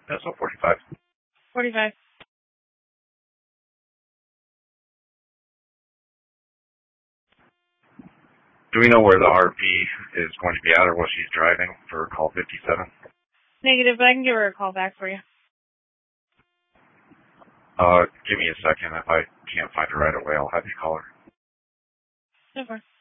That's 45. 45. Do we know where the RP is going to be at or what she's driving for call 57? Negative, but I can give her a call back for you. Give me a second. If I can't find her right away, I'll have you call her. No problem.